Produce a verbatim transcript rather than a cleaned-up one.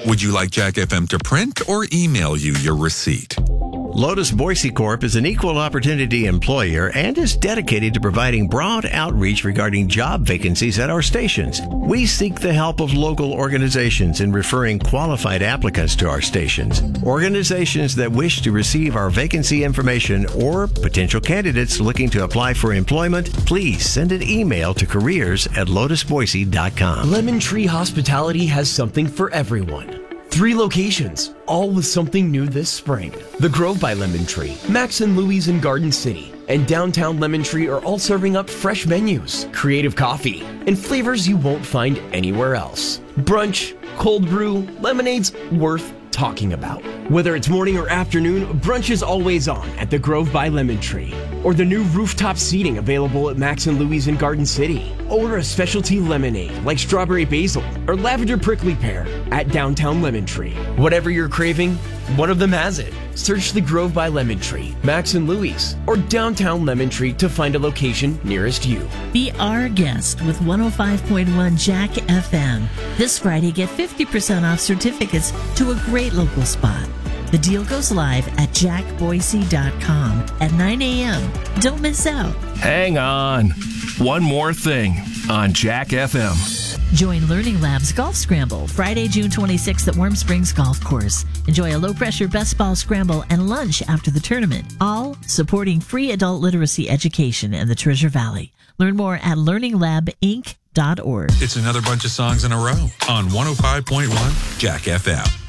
Would you like Jack F M to print or email you your receipt? Lotus Boise Corp is an equal opportunity employer and is dedicated to providing broad outreach regarding job vacancies at our stations. We seek the help of local organizations in referring qualified applicants to our stations. Organizations that wish to receive our vacancy information or potential candidates looking to apply for employment, please send an email to careers at lotus boise dot com. Lemon Tree Hospitality has something for everyone. Three locations, all with something new this spring. The Grove by Lemon Tree, Max and Louie's in Garden City, and Downtown Lemon Tree are all serving up fresh menus, creative coffee, and flavors you won't find anywhere else. Brunch, cold brew, lemonades worth talking about. Whether it's morning or afternoon, brunch is always on at the Grove by Lemon Tree. Or the new rooftop seating available at Max and Louie's in Garden City. Or a specialty lemonade like strawberry basil or lavender prickly pear at Downtown Lemon Tree. Whatever you're craving, one of them has it. Search the Grove by Lemon Tree, Max and Louie's, or Downtown Lemon Tree to find a location nearest you. Be our guest with one oh five point one Jack F M. This Friday, get fifty percent off certificates to a great local spot. The deal goes live at jack boise dot com at nine a.m. Don't miss out. Hang on. One more thing on Jack F M. Join Learning Lab's Golf Scramble Friday, June twenty-sixth at Warm Springs Golf Course. Enjoy a low-pressure best ball scramble and lunch after the tournament, all supporting free adult literacy education in the Treasure Valley. Learn more at learning lab inc dot org. It's another bunch of songs in a row on one oh five point one Jack F M.